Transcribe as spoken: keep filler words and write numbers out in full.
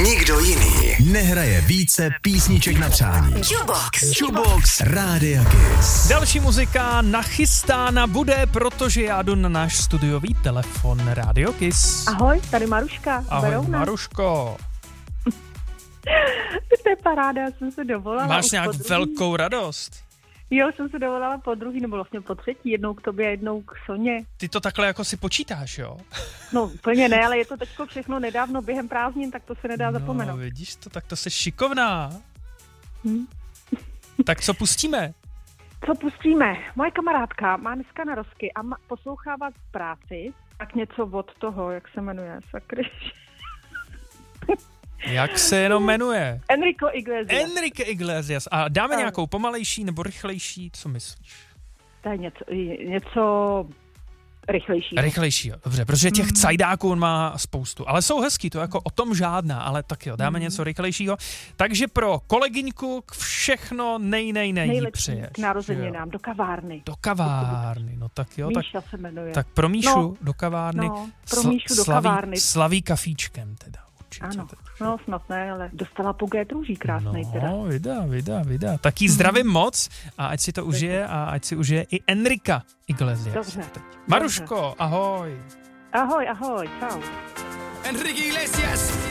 nikdo jiný nehraje více písniček na přání. Jukebox. Jukebox Rádia Kiss. Další muzika nachystána bude, protože já jdu na náš studiový telefon Radio Kiss. Ahoj, tady Maruška. Ahoj, Berouna. Maruško. To je paráda, já jsem se dovolala. Máš nějak velkou radost? Jo, jsem se dovolala po druhý, nebo vlastně po třetí, jednou k tobě, jednou k Soně. Ty to takhle jako si počítáš, jo? No úplně ne, ale je to teďko všechno nedávno během prázdnin, tak to se nedá no, zapomenout. vidíš to, tak to jsi šikovná. Hm. Tak co pustíme? Co pustíme? Moje kamarádka má dneska narozky a má poslouchávat v práci, tak něco od toho, jak se jmenuje, sakry. Jak se jenom jmenuje? Enrico Iglesias. Enrique Iglesias. A dáme Ano. nějakou pomalejší nebo rychlejší, co myslíš? To je něco, něco rychlejšího. Rychlejšího, dobře, protože těch cajdáků on má spoustu, ale jsou hezký, to jako o tom žádná, ale tak jo, dáme mm. něco rychlejšího. Takže pro kolegyňku k všechno nej, nej, nej jí Nejlepší přeješ. k narozeninám, do kavárny. Do kavárny, no tak jo. Míša tak, se jmenuje. tak pro Míšu No, do kavárny. no, pro Míšu do slaví, kavárny. Slaví kafíčkem teda. Určitě, Ano, teda. no snad ne, ale dostala pugét růží krásnej no, teda. vydá, vydá, vydá. Tak jí zdravím moc a ať si to užije a ať si užije i Enrika Iglesias. Dobře. Teď. Maruško, ahoj. Ahoj, ahoj, čau. Enrique Iglesias.